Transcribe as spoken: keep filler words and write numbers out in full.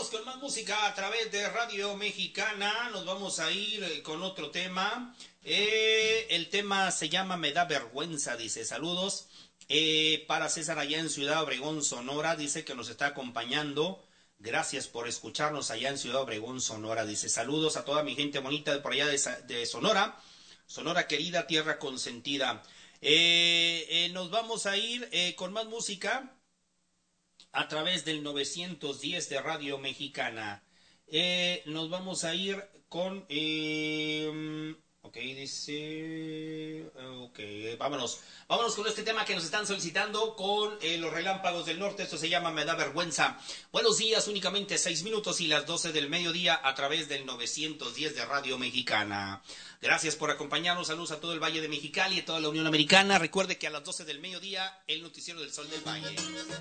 Continuamos con más música a través de Radio Mexicana. Nos vamos a ir con otro tema. Eh, el tema se llama Me da vergüenza, dice. Saludos eh, para César allá en Ciudad Obregón, Sonora. Dice que nos está acompañando. Gracias por escucharnos allá en Ciudad Obregón, Sonora. Dice saludos a toda mi gente bonita de por allá de, de Sonora. Sonora querida, tierra consentida. Eh, eh, nos vamos a ir eh, con más música a través del novecientos diez de Radio Mexicana. Eh, nos vamos a ir con... Eh, ok, dice... Ok, vámonos. Vámonos con este tema que nos están solicitando con eh, los Relámpagos del Norte. Esto se llama Me da vergüenza. Buenos días, únicamente seis minutos y las doce del mediodía a través del novecientos diez de Radio Mexicana. Gracias por acompañarnos. Saludos a todo el Valle de Mexicali y a toda la Unión Americana. Recuerde que a las doce del mediodía, el noticiero del Sol del Valle.